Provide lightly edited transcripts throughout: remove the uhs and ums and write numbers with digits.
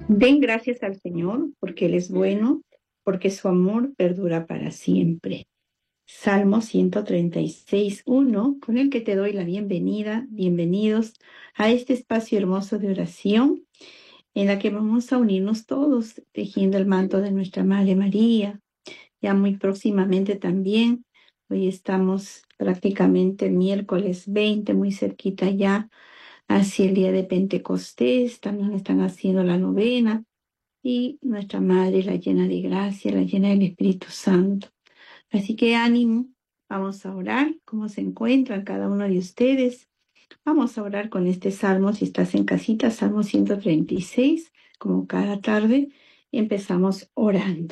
Den gracias al Señor porque Él es bueno, porque su amor perdura para siempre. Salmo 136:1, con el que te doy la bienvenida, bienvenidos a este espacio hermoso de oración en la que vamos a unirnos todos tejiendo el manto de nuestra Madre María. Ya muy próximamente también, hoy estamos prácticamente miércoles 20, muy cerquita ya hacia el día de Pentecostés, también están haciendo la novena. Y nuestra Madre, la llena de gracia, la llena del Espíritu Santo. Así que ánimo, vamos a orar. ¿Cómo se encuentran cada uno de ustedes? Vamos a orar con este salmo, si estás en casita, Salmo 136, como cada tarde, empezamos orando.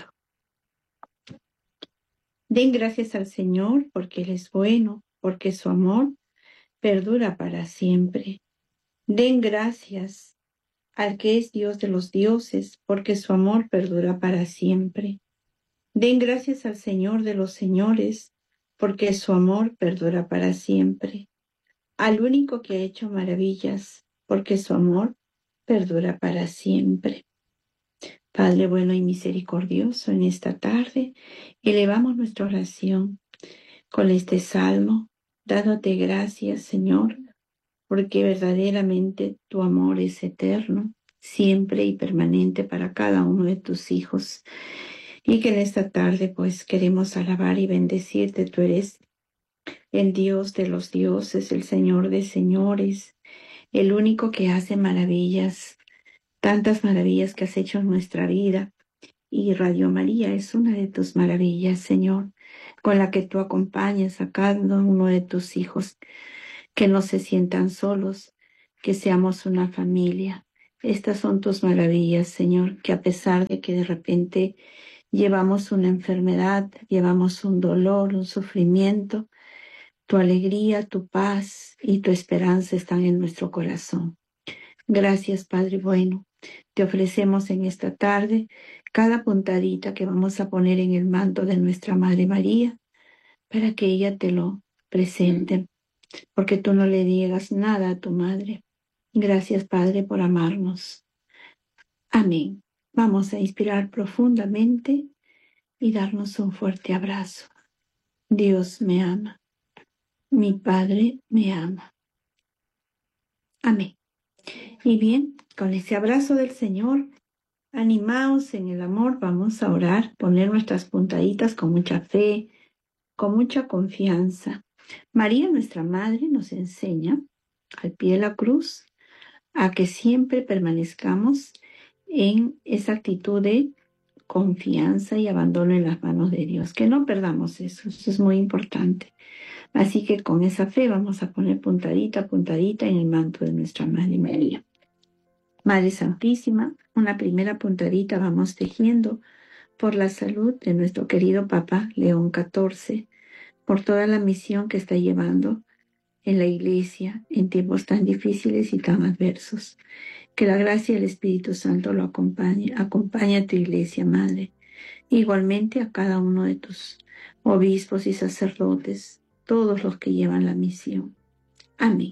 Den gracias al Señor porque Él es bueno, porque su amor perdura para siempre. Den gracias al que es Dios de los dioses, porque su amor perdura para siempre. Den gracias al Señor de los señores, porque su amor perdura para siempre. Al único que ha hecho maravillas, porque su amor perdura para siempre. Padre bueno y misericordioso, en esta tarde elevamos nuestra oración con este salmo, dándote gracias, Señor, porque verdaderamente tu amor es eterno, siempre y permanente para cada uno de tus hijos. Y que en esta tarde pues queremos alabar y bendecirte. Tú eres el Dios de los dioses, el Señor de señores, el único que hace maravillas, tantas maravillas que has hecho en nuestra vida. Y Radio María es una de tus maravillas, Señor, con la que tú acompañas a cada uno de tus hijos, que no se sientan solos, que seamos una familia. Estas son tus maravillas, Señor, que a pesar de que de repente llevamos una enfermedad, llevamos un dolor, un sufrimiento, tu alegría, tu paz y tu esperanza están en nuestro corazón. Gracias, Padre bueno. Te ofrecemos en esta tarde cada puntadita que vamos a poner en el manto de nuestra Madre María para que ella te lo presente, porque tú no le niegas nada a tu Madre. Gracias, Padre, por amarnos. Amén. Vamos a inspirar profundamente y darnos un fuerte abrazo. Dios me ama. Mi Padre me ama. Amén. Y bien, con ese abrazo del Señor, animaos en el amor, vamos a orar, poner nuestras puntaditas con mucha fe, con mucha confianza. María, nuestra Madre, nos enseña al pie de la cruz a que siempre permanezcamos en esa actitud de confianza y abandono en las manos de Dios, que no perdamos eso es muy importante. Así que con esa fe vamos a poner puntadita, puntadita en el manto de nuestra Madre María. Madre Santísima, una primera puntadita vamos tejiendo por la salud de nuestro querido Papa León XIV, por toda la misión que está llevando en la Iglesia en tiempos tan difíciles y tan adversos. Que la gracia del Espíritu Santo lo acompañe a tu Iglesia, Madre. Igualmente a cada uno de tus obispos y sacerdotes, todos los que llevan la misión. Amén.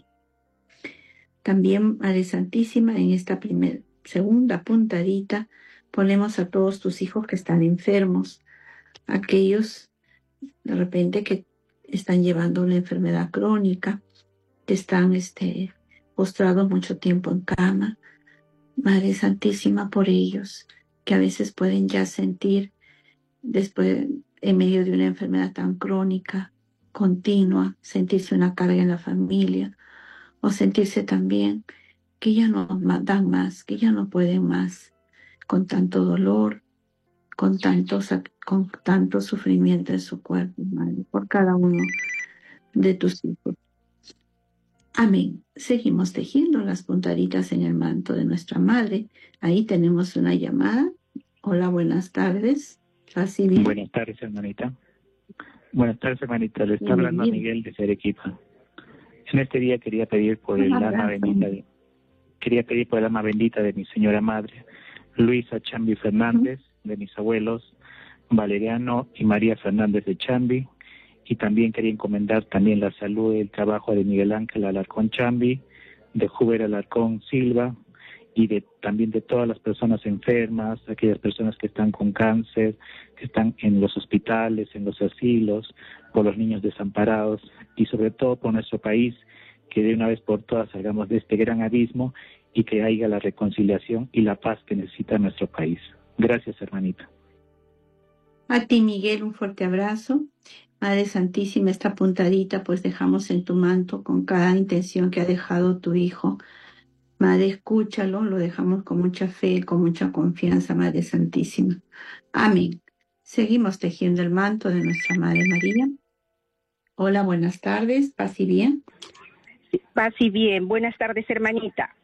También, Madre Santísima, en esta segunda puntadita, ponemos a todos tus hijos que están enfermos, aquellos de repente que están llevando una enfermedad crónica, que están postrados mucho tiempo en cama. Madre Santísima, por ellos, que a veces pueden ya sentir después, en medio de una enfermedad tan crónica, continua, sentirse una carga en la familia, o sentirse también que ya no dan más, que ya no pueden más, con tanto dolor, con tanto sufrimiento en su cuerpo, Madre, por cada uno de tus hijos. Amén. Seguimos tejiendo las puntaditas en el manto de nuestra Madre. Ahí tenemos una llamada. Hola, buenas tardes. ¿Así bien? Buenas tardes, hermanita. Buenas tardes, hermanita. Le está hablando a Miguel de Arequipa. En este día quería pedir por el alma bendita de mi señora madre, Luisa Chambi Fernández, de mis abuelos Valeriano y María Fernández de Chambi, y también quería encomendar también la salud y el trabajo de Miguel Ángel Alarcón Chambi, de Juber Alarcón Silva, y también de todas las personas enfermas, aquellas personas que están con cáncer, que están en los hospitales, en los asilos, por los niños desamparados y sobre todo por nuestro país, que de una vez por todas salgamos de este gran abismo y que haya la reconciliación y la paz que necesita nuestro país. Gracias, hermanita. A ti, Miguel, un fuerte abrazo. Madre Santísima, esta puntadita pues dejamos en tu manto con cada intención que ha dejado tu Hijo. Madre, escúchalo, lo dejamos con mucha fe, con mucha confianza, Madre Santísima. Amén. Seguimos tejiendo el manto de nuestra Madre María. Hola, buenas tardes, paz y bien. Paz y bien, buenas tardes, hermanita.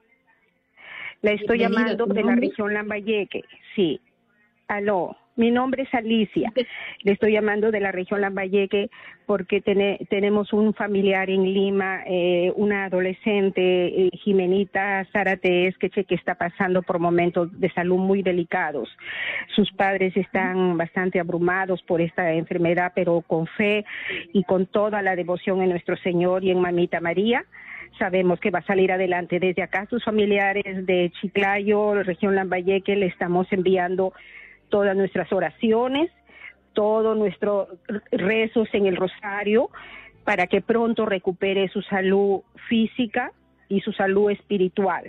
La estoy llamando de la región Lambayeque, sí. Aló, mi nombre es Alicia. Le estoy llamando de la región Lambayeque porque tenemos un familiar en Lima, una adolescente, Jimenita Zárate Esqueche, que está pasando por momentos de salud muy delicados. Sus padres están bastante abrumados por esta enfermedad, pero con fe y con toda la devoción en nuestro Señor y en Mamita María, sabemos que va a salir adelante. Desde acá, sus familiares de Chiclayo, región Lambayeque, le estamos enviando todas nuestras oraciones, todos nuestros rezos en el rosario, para que pronto recupere su salud física y su salud espiritual.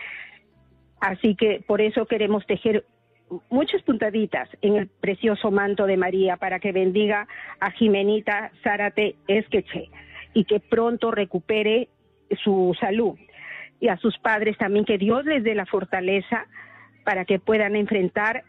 Así que por eso queremos tejer muchas puntaditas en el precioso manto de María para que bendiga a Jimenita Zárate Esqueche y que pronto recupere su salud. Y a sus padres también, que Dios les dé la fortaleza para que puedan enfrentar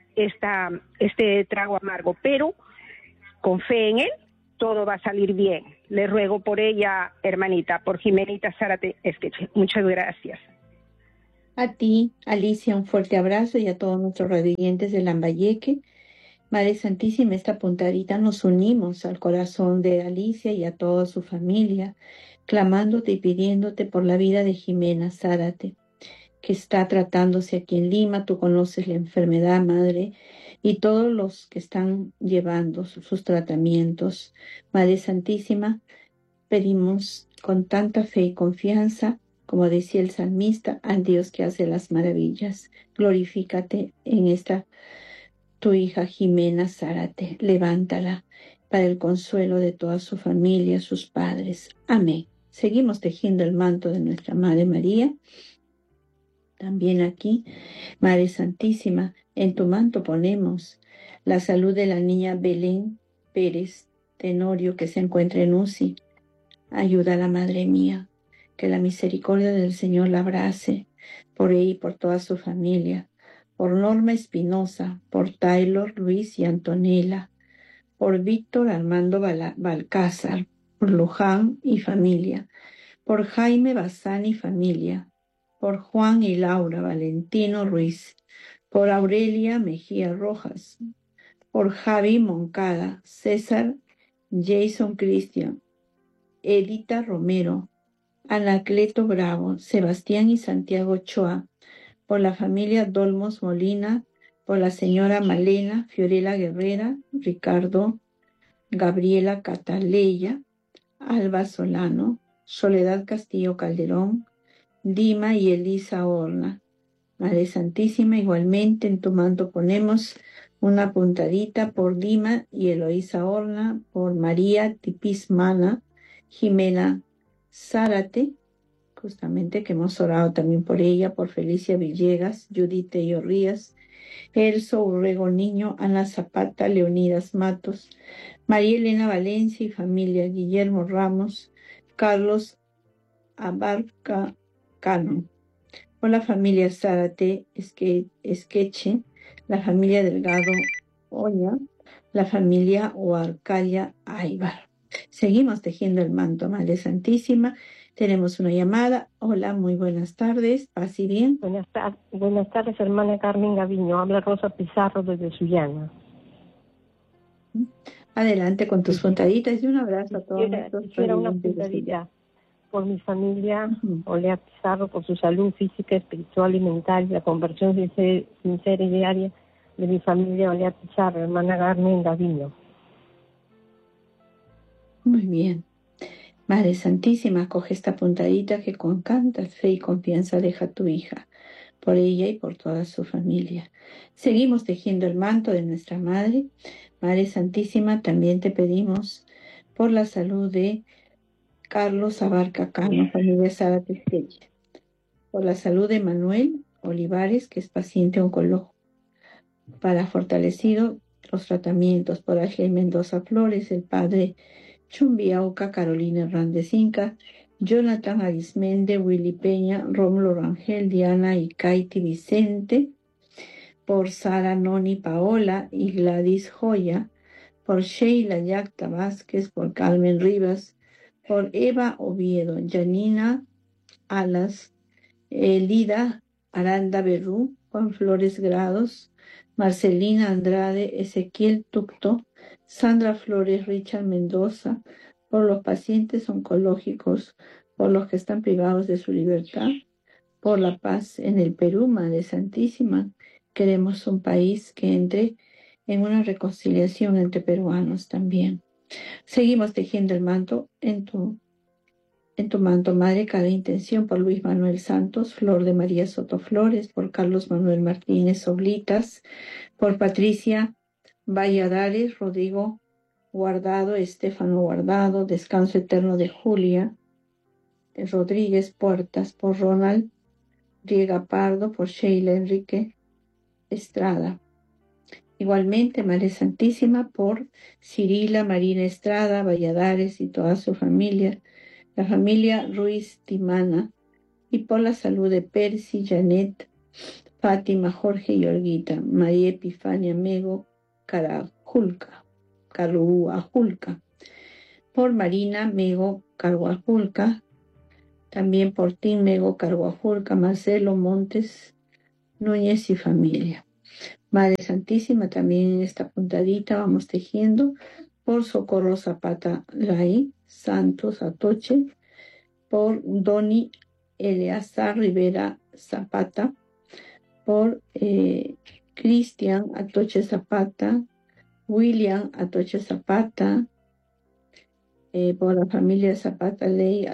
este trago amargo, pero con fe en Él, todo va a salir bien. Le ruego por ella, hermanita, por Jimenita Zárate Esqueche. Muchas gracias. A ti, Alicia, un fuerte abrazo y a todos nuestros radioyentes de Lambayeque. Madre Santísima, esta puntadita nos unimos al corazón de Alicia y a toda su familia, clamándote y pidiéndote por la vida de Jimena Zárate, que está tratándose aquí en Lima. Tú conoces la enfermedad, Madre, y todos los que están llevando sus tratamientos. Madre Santísima, pedimos con tanta fe y confianza, como decía el salmista, al Dios que hace las maravillas. Glorifícate en esta tu hija Jimena Zárate, levántala para el consuelo de toda su familia, sus padres. Amén. Seguimos tejiendo el manto de nuestra Madre María. También aquí, Madre Santísima, en tu manto ponemos la salud de la niña Belén Pérez Tenorio, que se encuentra en UCI. Ayúdala, Madre mía, que la misericordia del Señor la abrace por ella y por toda su familia, por Norma Espinosa, por Taylor, Luis y Antonella, por Víctor Armando Balcázar, por Luján y familia, por Jaime Bazán y familia, por Juan y Laura Valentino Ruiz, por Aurelia Mejía Rojas, por Javi Moncada, César Jason Cristian, Edita Romero, Anacleto Bravo, Sebastián y Santiago Ochoa, por la familia Dolmos Molina, por la señora Malena Fiorella Guerrera, Ricardo, Gabriela Cataleya, Alba Solano, Soledad Castillo Calderón, Dima y Elisa Horna. Madre Santísima, igualmente en tu manto ponemos una puntadita por Dima y Eloísa Horna, por María Tipismana, Jimena Zárate, justamente que hemos orado también por ella, por Felicia Villegas, Judith Tello Rías, Elso Urrego Niño, Ana Zapata, Leonidas Matos, María Elena Valencia y familia, Guillermo Ramos, Carlos Abarca Cano, por la familia Zárate Esqueche, la familia Delgado Oña, la familia Huarcaya Aybar. Seguimos tejiendo el manto, Madre Santísima. Tenemos una llamada. Hola, muy buenas tardes. ¿Paz y bien? Buenas tardes, hermana Carmen Gaviño. Habla Rosa Pizarro desde Sullana. Adelante con tus puntaditas y un abrazo a todos nuestros Quisiera una puntadita por mi familia, Uh-huh. Olea Pizarro, por su salud física, espiritual y mental, la conversión sincera y diaria de mi familia, Olea Pizarro, hermana Carmen Gaviño. Muy bien. Madre Santísima, coge esta puntadita que con tanta fe y confianza deja tu hija. por ella y por toda su familia. Seguimos tejiendo el manto de nuestra Madre. Madre Santísima, también te pedimos por la salud de Carlos Abarca Cano, familia Sara Testella, por la salud de Manuel Olivares, que es paciente oncológico, para fortalecido los tratamientos por Ashley Mendoza Flores, el padre Chumbiauca, Carolina Hernández Inca, Jonathan Arismende, Willy Peña, Rómulo Rangel, Diana y Kaiti Vicente, por Sara Noni Paola y Gladys Joya, por Sheila Yacta Vázquez, por Carmen Rivas, por Eva Oviedo, Janina Alas, Elida Aranda Berrú, Juan Flores Grados, Marcelina Andrade, Ezequiel Tucto, Sandra Flores, Richard Mendoza, por los pacientes oncológicos, por los que están privados de su libertad, por la paz en el Perú, Madre Santísima. Queremos un país que entre en una reconciliación entre peruanos también. Seguimos tejiendo el manto en tu manto, Madre, cada intención por Luis Manuel Santos, Flor de María Soto Flores, por Carlos Manuel Martínez Oblitas, por Patricia Valladares, Rodrigo Guardado, Estefano Guardado, descanso eterno de Julia Rodríguez Puertas, por Ronald Riega Pardo, por Sheila Enrique Estrada. Igualmente, Madre Santísima, por Cirila Marina Estrada Valladares y toda su familia, la familia Ruiz Timana, y por la salud de Percy, Janet, Fátima, Jorge y Olguita, María Epifania Mego Carajulca, por Marina Mego Carguajulca, también por Tim Mego Carguajulca, Marcelo Montes Núñez y familia. Madre Santísima, también en esta puntadita vamos tejiendo por Socorro Zapata Lai Santos Atoche, por Doni Eleazar Rivera Zapata, por Cristian Atoche Zapata, William Atoche Zapata, por la familia Zapata Ley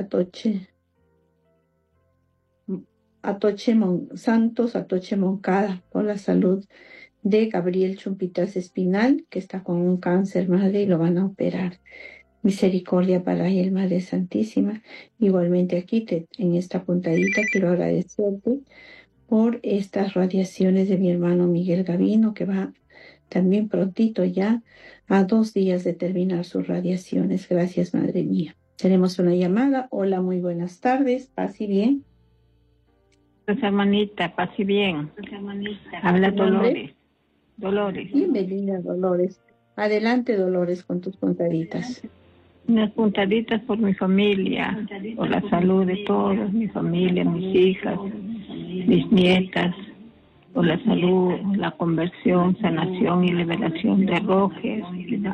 Santos Atoche Moncada, por la salud de Gabriel Chumpitas Espinal, que está con un cáncer, Madre, y lo van a operar. Misericordia para él, Madre Santísima. Igualmente aquí, en esta puntadita, quiero agradecerte por estas radiaciones de mi hermano Miguel Gavino, que va también prontito ya a 2 días de terminar sus radiaciones. Gracias, Madre mía. Tenemos una llamada. Hola, muy buenas tardes. Paz y bien. Pues hermanita, paz y bien. Habla Dolores. Bienvenida, Dolores. Adelante, Dolores, con tus puntaditas. Unas puntaditas por mi familia, por la salud de todos, mi familia, mis hijas, mis nietas, por la salud, la conversión, sanación y liberación de Roger,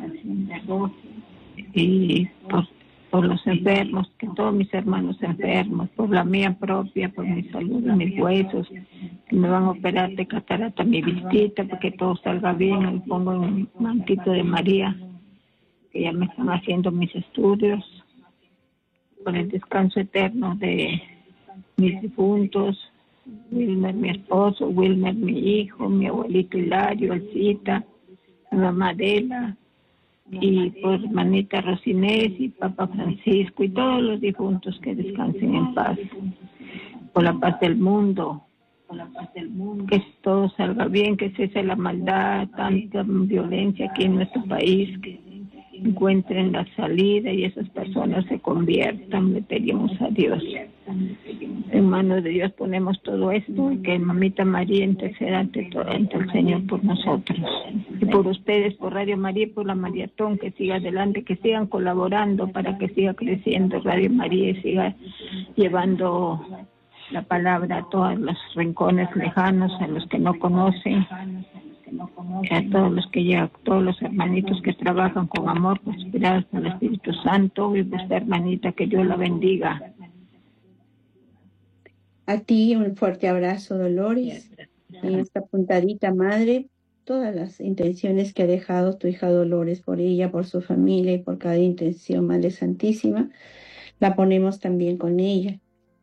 y por los enfermos, que todos mis hermanos enfermos, por la mía propia, por mi salud y mis huesos, que me van a operar de catarata mi vistita, porque todo salga bien. Me pongo en un mantito de María, que ya me están haciendo mis estudios, por el descanso eterno de mis difuntos, Wilmer mi esposo, Wilmer mi hijo, mi abuelito Hilario, Elcita, mi mamá Adela, y por hermanita Rosinés y Papa Francisco y todos los difuntos, que descansen en paz, por la paz del mundo, que todo salga bien, que cese la maldad, tanta violencia aquí en nuestro país, que encuentren la salida y esas personas se conviertan. Le pedimos a Dios, en manos de Dios ponemos todo esto, y que mamita María interceda ante el Señor por nosotros y por ustedes, por Radio María y por la Maratón, que siga adelante, que sigan colaborando para que siga creciendo Radio María y siga llevando la palabra a todos los rincones lejanos, a los que no conocen, a todos los que llegan, todos los hermanitos que trabajan con amor, con esperanza al Espíritu Santo. Y vuestra hermanita, que Dios la bendiga. A ti un fuerte abrazo, Dolores. En esta puntadita, Madre, todas las intenciones que ha dejado tu hija Dolores, por ella, por su familia y por cada intención, Madre Santísima, la ponemos también con ella.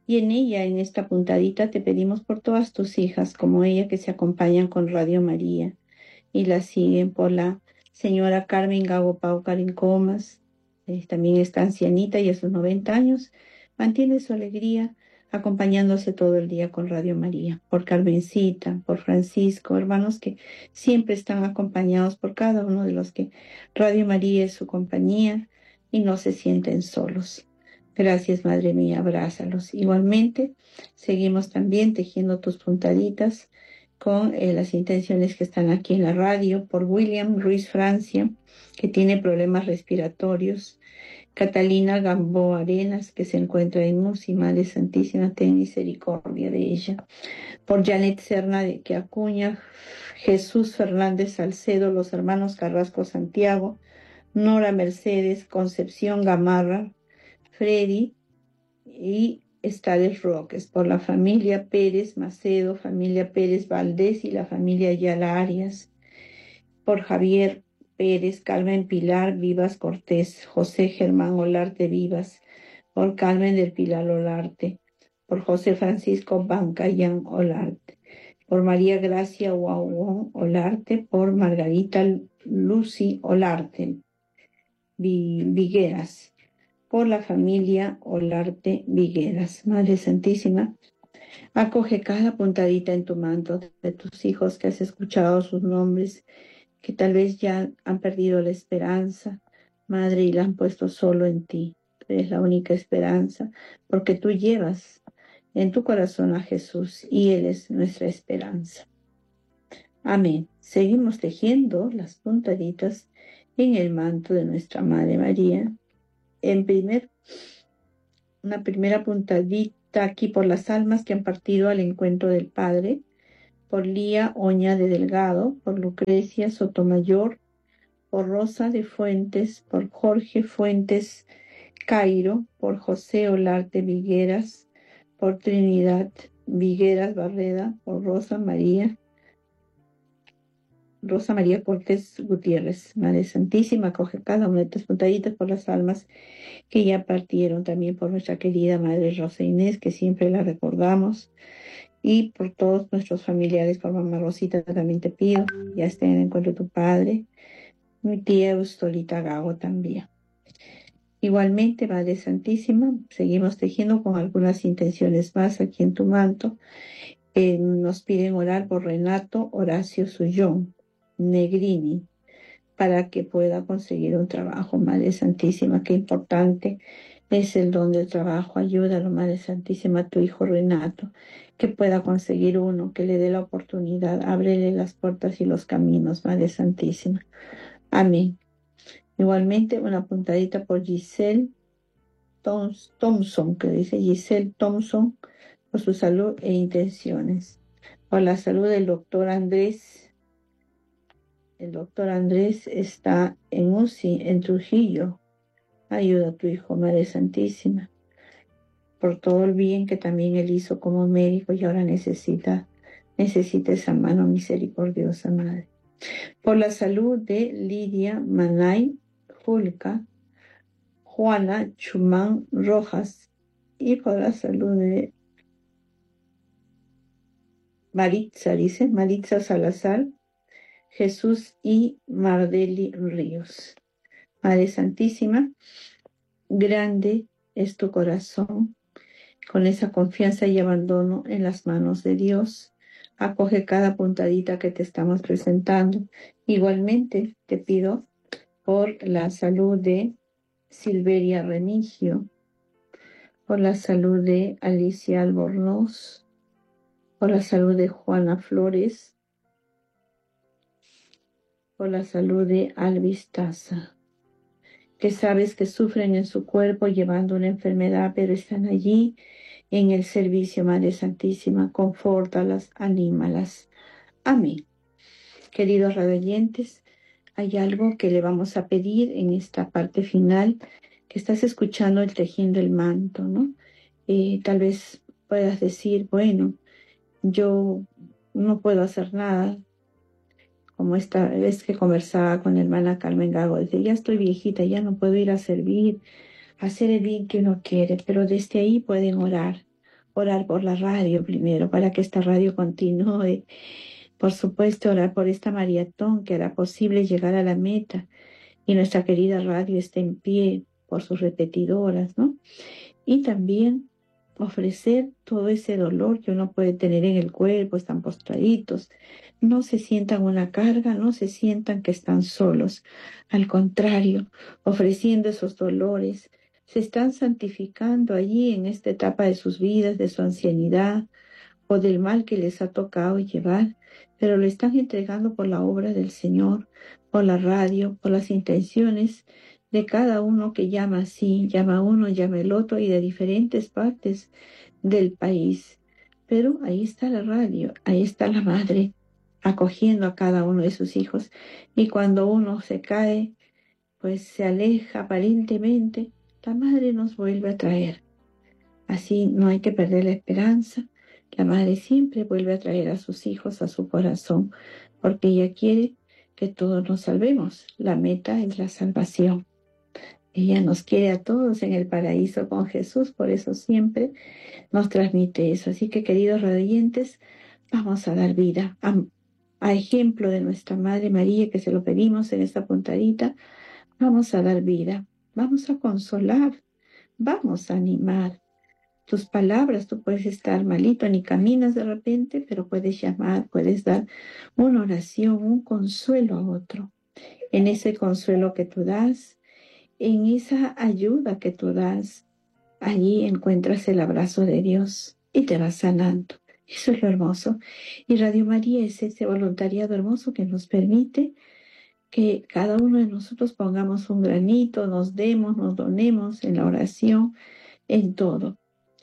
Y en ella, en esta puntadita, te pedimos por todas tus hijas, como ella, que se acompañan con Radio María y la siguen, por la señora Carmen Gago Pau Karin Comas, también está ancianita y a sus 90 años mantiene su alegría acompañándose todo el día con Radio María, por Carmencita, por Francisco, hermanos que siempre están acompañados por cada uno de los que Radio María es su compañía y no se sienten solos. Gracias, Madre mía, abrázalos. Igualmente, seguimos también tejiendo tus puntaditas con las intenciones que están aquí en la radio, por William Ruiz Francia, que tiene problemas respiratorios, Catalina Gamboa Arenas, que se encuentra en UCI, Madre Santísima, ten misericordia de ella, por Janet Serna de que Acuña, Jesús Fernández Salcedo, los hermanos Carrasco Santiago, Nora Mercedes, Concepción Gamarra, Freddy y Estales Roques, por la familia Pérez Macedo, familia Pérez Valdés y la familia Ayala Arias, por Javier Pérez, Carmen Pilar Vivas Cortés, José Germán Olarte Vivas, por Carmen del Pilar Olarte, por José Francisco Bancayán Olarte, por María Gracia Guauón Olarte, por Margarita Lucy Olarte Vigueras, por la familia Olarte Vigueras. Madre Santísima, acoge cada puntadita en tu manto de tus hijos que has escuchado sus nombres, que tal vez ya han perdido la esperanza, Madre, y la han puesto solo en ti. Tú eres la única esperanza, porque tú llevas en tu corazón a Jesús y Él es nuestra esperanza. Amén. Seguimos tejiendo las puntaditas en el manto de nuestra Madre María. Una primera puntadita aquí por las almas que han partido al encuentro del Padre, por Lía Oña de Delgado, por Lucrecia Sotomayor, por Rosa de Fuentes, por Jorge Fuentes Cairo, por José Olarte Vigueras, por Trinidad Vigueras Barreda, por Rosa María Cortés Gutiérrez. Madre Santísima, acoge cada una de tus puntaditas por las almas que ya partieron, también por nuestra querida Madre Rosa Inés, que siempre la recordamos, y por todos nuestros familiares, por Mamá Rosita también te pido, ya estén en el encuentro de tu Padre, mi tía Eustolita Gago también. Igualmente, Madre Santísima, seguimos tejiendo con algunas intenciones más aquí en tu manto. Nos piden orar por Renato Horacio Sullón Negrini, para que pueda conseguir un trabajo. Madre Santísima, qué importante es el don del trabajo. Ayúdalo, Madre Santísima, a tu hijo Renato, que pueda conseguir uno, que le dé la oportunidad, ábrele las puertas y los caminos, Madre Santísima. Amén. Igualmente, una puntadita por Giselle Thompson, que dice Giselle Thompson, por su salud e intenciones. Por la salud del doctor Andrés. El doctor Andrés está en UCI, en Trujillo. Ayuda a tu hijo, Madre Santísima, por todo el bien que también él hizo como médico y ahora necesita esa mano misericordiosa, Madre. Por la salud de Lidia Manay Julca, Juana Chumán Rojas, y por la salud de Maritza Salazar, Jesús y Mardeli Ríos. Madre Santísima, grande es tu corazón, con esa confianza y abandono en las manos de Dios. Acoge cada puntadita que te estamos presentando. Igualmente te pido por la salud de Silveria Remigio, por la salud de Alicia Albornoz, por la salud de Juana Flores, por la salud de Alvis Taza, que sabes que sufren en su cuerpo llevando una enfermedad, pero están allí en el servicio, Madre Santísima. Confórtalas, anímalas. Amén. Queridos radioyentes, hay algo que le vamos a pedir en esta parte final, que estás escuchando el tejiendo el manto, ¿no? Tal vez puedas decir, bueno, yo no puedo hacer nada, como esta vez que conversaba con la hermana Carmen Gago, dice, ya estoy viejita, ya no puedo ir a servir, a hacer el bien que uno quiere, pero desde ahí pueden orar orar por la radio primero, para que esta radio continúe. Por supuesto, orar por esta maratón que hará posible llegar a la meta y nuestra querida radio esté en pie por sus repetidoras, ¿no? Y también ofrecer todo ese dolor que uno puede tener en el cuerpo, están postraditos, no se sientan una carga, no se sientan que están solos. Al contrario, ofreciendo esos dolores, se están santificando allí en esta etapa de sus vidas, de su ancianidad o del mal que les ha tocado llevar, pero lo están entregando por la obra del Señor, por la radio, por las intenciones de cada uno que llama así, llama uno, llama el otro y de diferentes partes del país. Pero ahí está la radio, ahí está la madre acogiendo a cada uno de sus hijos. Y cuando uno se cae, pues se aleja aparentemente, la madre nos vuelve a traer. Así no hay que perder la esperanza. La madre siempre vuelve a traer a sus hijos a su corazón, porque ella quiere que todos nos salvemos. La meta es la salvación. Ella nos quiere a todos en el paraíso con Jesús, por eso siempre nos transmite eso. Así que, queridos radioyentes, vamos a dar vida a ejemplo de nuestra Madre María, que se lo pedimos en esta puntadita. Vamos a dar vida, vamos a consolar, vamos a animar. Tus palabras, tú puedes estar malito, ni caminas de repente, pero puedes llamar, puedes dar una oración, un consuelo a otro. En ese consuelo que tú das, en esa ayuda que tú das, allí encuentras el abrazo de Dios y te vas sanando. Eso es lo hermoso. Y Radio María es ese voluntariado hermoso que nos permite que cada uno de nosotros pongamos un granito, nos demos, nos donemos en la oración, en todo.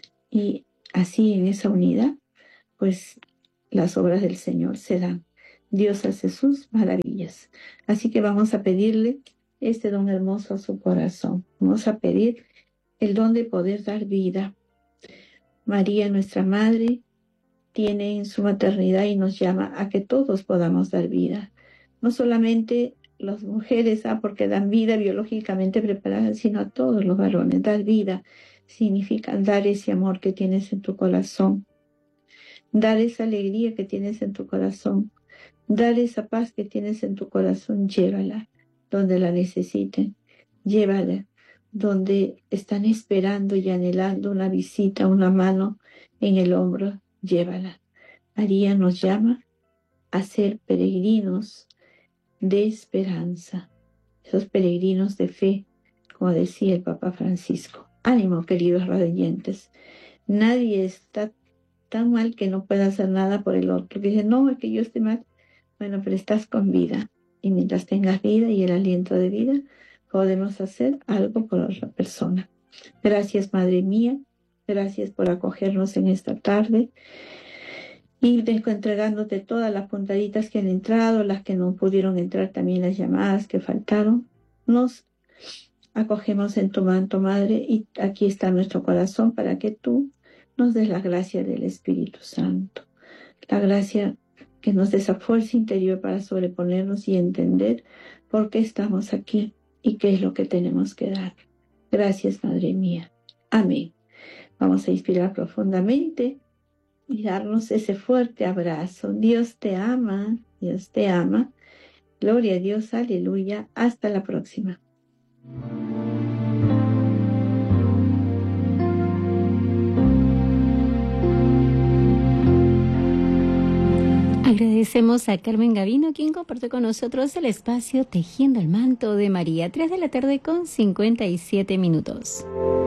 Y así en esa unidad, pues las obras del Señor se dan. Dios hace sus maravillas. Así que vamos a pedirle este don hermoso a su corazón. Vamos a pedir el don de poder dar vida. María, nuestra Madre, tiene en su maternidad y nos llama a que todos podamos dar vida. No solamente las mujeres, porque dan vida biológicamente preparadas, sino a todos los varones. Dar vida significa dar ese amor que tienes en tu corazón, dar esa alegría que tienes en tu corazón, dar esa paz que tienes en tu corazón. Llévala donde la necesiten, llévala donde están esperando y anhelando una visita, una mano en el hombro, llévala. María nos llama a ser peregrinos de esperanza, esos peregrinos de fe, como decía el Papa Francisco. Ánimo, queridos radioyentes. Nadie está tan mal que no pueda hacer nada por el otro. Que dice, no, es que yo estoy mal. Bueno, pero estás con vida. Y mientras tengas vida y el aliento de vida, podemos hacer algo por otra persona. Gracias, Madre mía. Gracias por acogernos en esta tarde. Y entregándote todas las puntaditas que han entrado, las que no pudieron entrar, también las llamadas que faltaron. Nos acogemos en tu manto, Madre, y aquí está nuestro corazón para que tú nos des la gracia del Espíritu Santo. La gracia que nos dé esa fuerza interior para sobreponernos y entender por qué estamos aquí y qué es lo que tenemos que dar. Gracias, Madre mía. Amén. Vamos a inspirar profundamente y darnos ese fuerte abrazo. Dios te ama, Dios te ama. Gloria a Dios, aleluya. Hasta la próxima. Agradecemos a Carmen Gavino, quien compartió con nosotros el espacio Tejiendo el Manto de María, 3 de la tarde con 57 minutos.